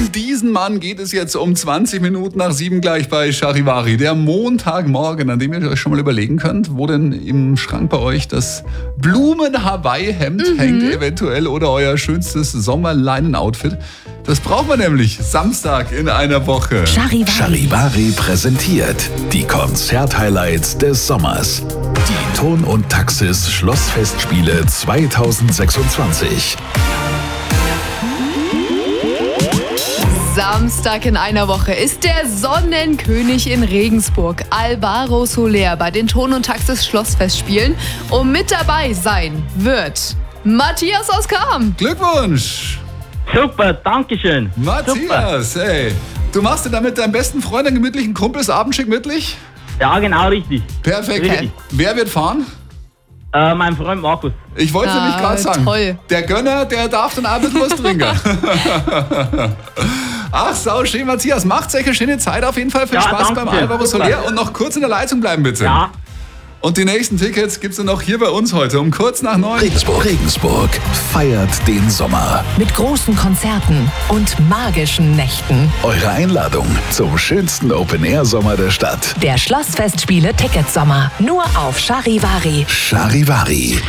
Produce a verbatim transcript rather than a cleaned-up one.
Um diesen Mann geht es jetzt um zwanzig Minuten nach sieben gleich bei Charivari. Der Montagmorgen, an dem ihr euch schon mal überlegen könnt, wo denn im Schrank bei euch das Blumen-Hawaii-Hemd mhm. hängt eventuell oder euer schönstes Sommerleinen-Outfit. Das braucht man nämlich Samstag in einer Woche. Charivari. Charivari präsentiert die Konzert-Highlights des Sommers. Die Ton und Taxis Schlossfestspiele zweitausendsechsundzwanzig. Samstag in einer Woche ist der Sonnenkönig in Regensburg, Alvaro Soler, bei den Ton und Taxis Schlossfestspielen. Und mit dabei sein wird Matthias aus Cham. Glückwunsch! Super, danke schön. Matthias, Super. Hey, du machst dir da mit deinem besten Freund einen gemütlichen Kumpels Abendschick mittlich? Ja, genau, richtig. Perfekt. Richtig. Wer wird fahren? Äh, mein Freund Markus. Ich wollte es Ah, nämlich gerade sagen. toll. Der Gönner, der darf dann auch ein bisschen was trinken. Ach, sau schön, Matthias. Macht euch eine schöne Zeit auf jeden Fall. Viel Ja, Spaß danke beim schön. Alvaro Super. Soler. Und noch kurz in der Leitung bleiben, bitte. Ja, Und die nächsten Tickets gibt's dann noch hier bei uns heute um kurz nach neun. Regensburg. Regensburg feiert den Sommer. Mit großen Konzerten und magischen Nächten. Eure Einladung zum schönsten Open-Air-Sommer der Stadt. Der Schlossfestspiele Ticketsommer. Nur auf Charivari. Charivari.